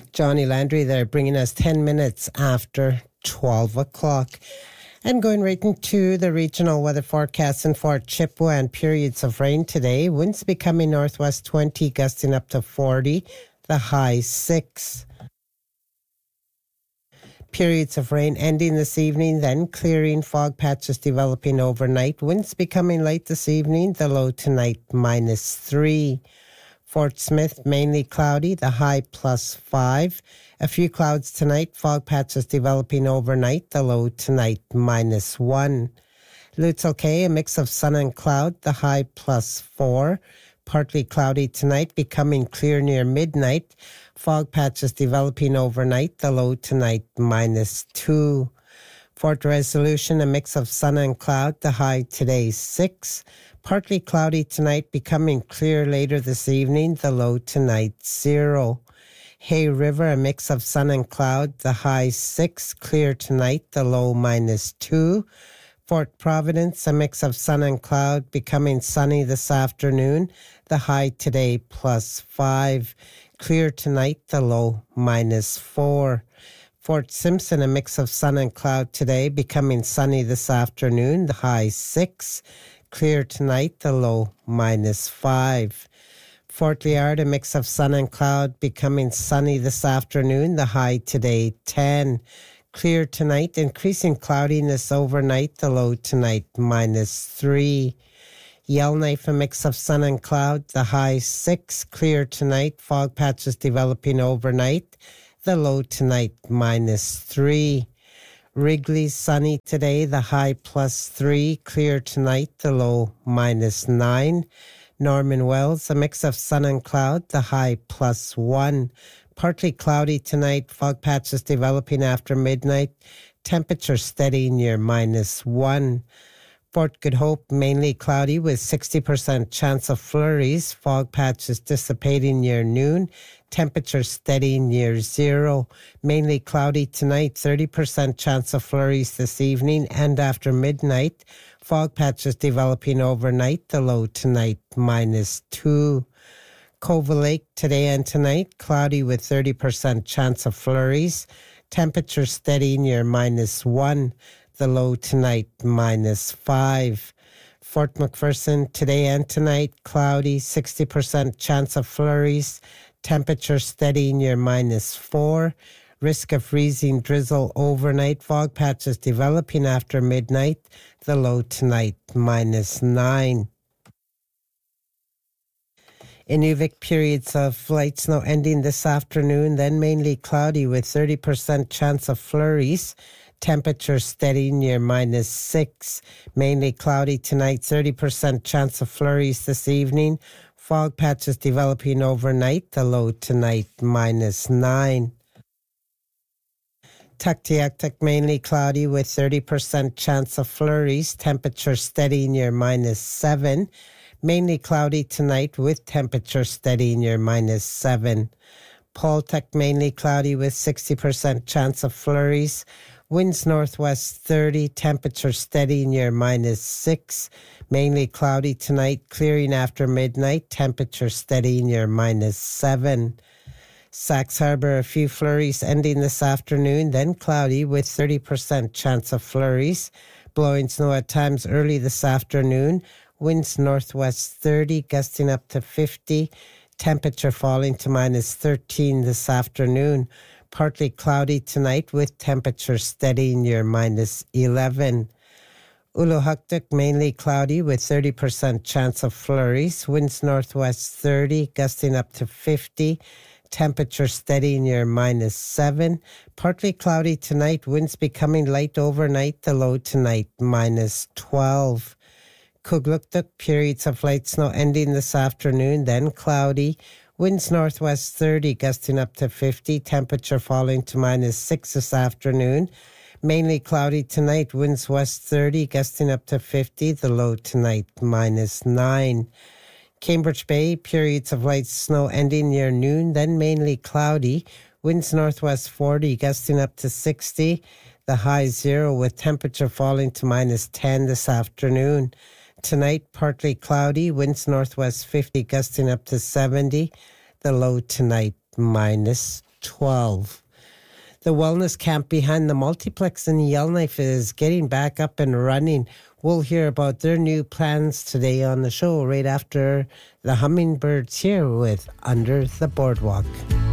Johnny Landry there, bringing us 10 minutes after 12 o'clock. And going right into the regional weather forecast in Fort Chippewa and periods of rain today. Winds becoming northwest 20, gusting up to 40, the high 6. Periods of rain ending this evening, then clearing, fog patches developing overnight. Winds becoming light this evening, the low tonight -3. Fort Smith, mainly cloudy, the high +5. A few clouds tonight, fog patches developing overnight, the low tonight -1. Lutzel Cay, a mix of sun and cloud, the high +4. Partly cloudy tonight, becoming clear near midnight. Fog patches developing overnight, the low tonight -2. Fort Resolution, a mix of sun and cloud, the high today 6. Partly cloudy tonight, becoming clear later this evening, the low tonight 0. Hay River, a mix of sun and cloud, the high 6. Clear tonight, the low -2. Fort Providence, a mix of sun and cloud, becoming sunny this afternoon, the high today +5. Clear tonight, the low -4. Fort Simpson, a mix of sun and cloud today, becoming sunny this afternoon, the high 6. Clear tonight, the low -5. Fort Liard, a mix of sun and cloud, becoming sunny this afternoon, the high today 10. Clear tonight, increasing cloudiness overnight, the low tonight -3. Yellowknife, a mix of sun and cloud, the high 6. Clear tonight, fog patches developing overnight, the low tonight -3. Wrigley, sunny today, the high +3. Clear tonight, the low -9. Norman Wells, a mix of sun and cloud, the high +1. Partly cloudy tonight, fog patches developing after midnight. Temperature steady near -1. Fort Good Hope, mainly cloudy with 60% chance of flurries. Fog patches dissipating near noon. Temperature steady near 0. Mainly cloudy tonight, 30% chance of flurries this evening and after midnight. Fog patches developing overnight, the low tonight -2. Cova Lake, today and tonight, cloudy with 30% chance of flurries. Temperature steady near -1. The low tonight -5. Fort McPherson, today and tonight, cloudy, 60% chance of flurries. Temperature steady near -4. Risk of freezing drizzle overnight. Fog patches developing after midnight. The low tonight -9. Inuvik, periods of light snow ending this afternoon, then mainly cloudy with 30% chance of flurries. Temperature steady near -6. Mainly cloudy tonight, 30% chance of flurries this evening. Fog patches developing overnight, the low tonight -9. Tuktoyaktuk, mainly cloudy with 30% chance of flurries. Temperature steady near -7. Mainly cloudy tonight with temperature steady near -7. Paultuck, mainly cloudy with 60% chance of flurries. Winds northwest 30, temperature steady near -6. Mainly cloudy tonight, clearing after midnight, temperature steady near -7. Sax Harbor, a few flurries ending this afternoon, then cloudy with 30% chance of flurries. Blowing snow at times early this afternoon. Winds northwest 30, gusting up to 50. Temperature falling to -13 this afternoon. Partly cloudy tonight with temperature steady near -11. Uluhuktuk, mainly cloudy with 30% chance of flurries. Winds northwest 30, gusting up to 50. Temperature steady near -7. Partly cloudy tonight. Winds becoming light overnight. The low tonight -12. Kugluktuk, periods of light snow ending this afternoon, then cloudy. Winds northwest 30, gusting up to 50. Temperature falling to -6 this afternoon. Mainly cloudy tonight. Winds west 30, gusting up to 50. The low tonight -9. Cambridge Bay, periods of light snow ending near noon, then mainly cloudy. Winds northwest 40, gusting up to 60. The high 0 with temperature falling to -10 this afternoon. Tonight, partly cloudy, winds northwest 50, gusting up to 70. The low tonight -12. 12. The wellness camp behind the multiplex in Yellowknife is getting back up and running. We'll hear about their new plans today on the show right after the Hummingbirds here with Under the Boardwalk.